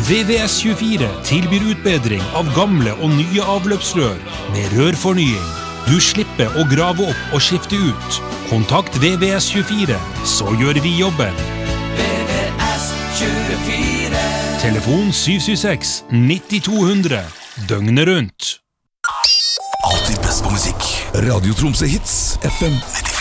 VVS24 tilbyr utbedring av gamle og nye avløpsrør med rørfornying. Du slipper å grave opp og skifte ut. Kontakt VVS24, så gjør vi jobben. VVS24. Telefon 776 9200. Døgnet rundt. Alltid best på musikk. Radio Tromsø Hits FM 95.